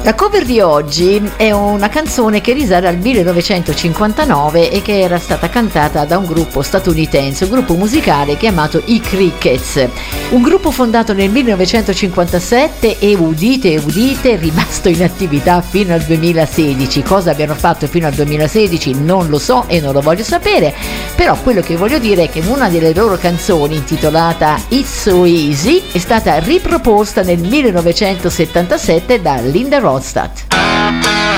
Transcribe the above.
La cover di oggi è una canzone che risale al 1959 e che era stata cantata da un gruppo statunitense, un gruppo musicale chiamato i Crickets, un gruppo fondato nel 1957 e udite, è rimasto in attività fino al 2016. Cosa abbiano fatto fino al 2016 non lo so e non lo voglio sapere, però quello che voglio dire è che una delle loro canzoni, intitolata It's So Easy, è stata riproposta nel 1977 da Linda Ronstadt.